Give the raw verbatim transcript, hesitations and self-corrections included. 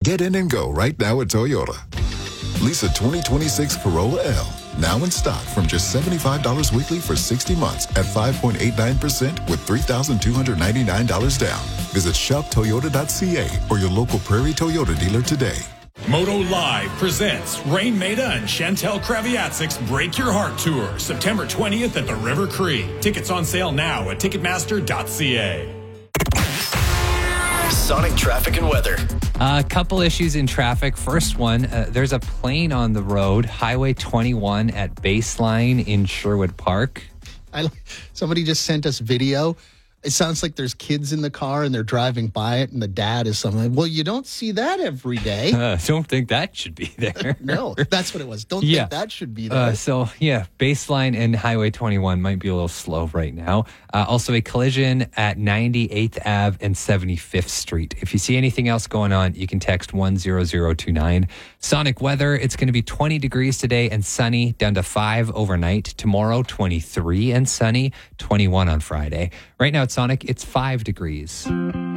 Get in and go right now at Toyota. Lease a twenty twenty-six Corolla L. Now in stock from just seventy-five dollars weekly for sixty months at five point eight nine percent with three thousand two hundred ninety-nine dollars down. Visit shop toyota dot c a or your local Prairie Toyota dealer today. Moto Live presents Rain Maida and Chantel Kraviatzik's Break Your Heart Tour, September twentieth at the River Cree. Tickets on sale now at ticketmaster dot c a. Sonic traffic and weather. A uh, couple issues in traffic. First one, uh, there's a plane on the road, Highway twenty-one at Baseline in Sherwood Park. I, somebody just sent us video. It sounds like there's kids in the car and they're driving by it and the dad is something like, well, you don't see that every day. Uh, don't think that should be there. No, that's what it was. Don't yeah. think that should be there. Uh, so, yeah, Baseline and Highway twenty-one might be a little slow right now. Uh, also, a collision at ninety-eighth Avenue and seventy-fifth Street. If you see anything else going on, you can text one zero zero two nine. Sonic weather, it's going to be twenty degrees today and sunny, down to five overnight. Tomorrow, twenty-three and sunny, twenty-one on Friday. Right now at Sonic, it's five degrees.